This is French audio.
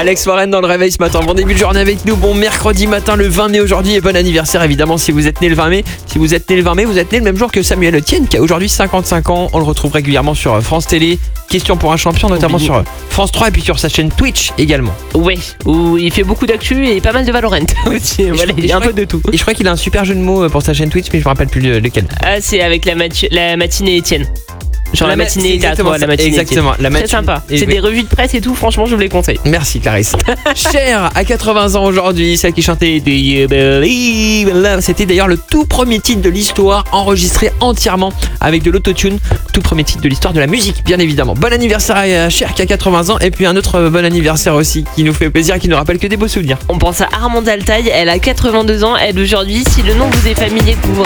Alex Warren dans le réveil ce matin. Bon début de journée avec nous. Bon mercredi matin le 20 mai aujourd'hui et bon anniversaire évidemment si vous êtes né le 20 mai. Si vous êtes né le 20 mai, vous êtes né le même jour que Samuel Etienne qui a aujourd'hui 55 ans. On le retrouve régulièrement sur France Télé. Question pour un champion notamment sur France 3 et puis sur sa chaîne Twitch également. Ouais, où il fait beaucoup d'actu et pas mal de Valorant aussi. Voilà, il y a un peu de tout. Et je crois qu'il a un super jeu de mots pour sa chaîne Twitch mais je me rappelle plus lequel. Ah, c'est avec la matinée Etienne. Genre la matinée à toi, la matinée. Exactement, la matinée. Très sympa. C'est des revues de presse et tout, franchement, je vous les conseille. Merci Clarisse. Cher à 80 ans aujourd'hui, celle qui chantait Do You Believe in Love. C'était d'ailleurs le tout premier titre de l'histoire enregistré entièrement avec de l'autotune. Tout premier titre de l'histoire de la musique, bien évidemment. Bon anniversaire à Cher qui a 80 ans et puis un autre bon anniversaire aussi qui nous fait plaisir et qui nous rappelle que des beaux souvenirs. On pense à Armande Altaï, elle a 82 ans, elle aujourd'hui. Si le nom vous est familier, que vous vous